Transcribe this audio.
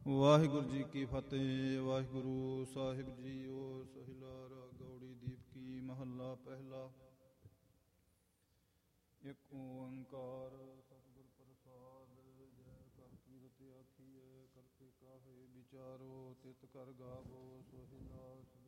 ਵਾਹਿਗੁਰੂ ਜੀ ਕੀ ਫਤਿਹ। ਵਾਹਿਗੁਰੂ ਸਾਹਿਬ JIO. ਸਹਿਲਾ ਰਾਗ ਗੌੜੀ ਦੀਪ ਕੀ ਮਹੱਲਾ ਪਹਿਲਾ। ਇੱਕ ਓੰਕਾਰ ਸਤਿਗੁਰ ਪ੍ਰਸਾਦ। ਜੈ ਕਰ ਕੀਰਤ ਆਖੀਐ ਕਰਤੇ ਕਾਹੇ ਵਿਚਾਰੋ ਤਿਤ ਕਰ ਗਾਵੋ। ਸੋਹਿਲਾ